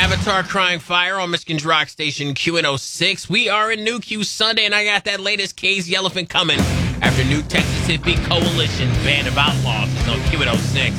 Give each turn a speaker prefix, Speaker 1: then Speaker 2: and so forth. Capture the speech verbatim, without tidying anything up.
Speaker 1: Avatar Crying Fire on Michigan's Rock Station Q N oh six. We are in New Q Sunday, and I got that latest K's Yellowfin coming after New Texas Hippie Coalition Band of Outlaws is on Q N oh six.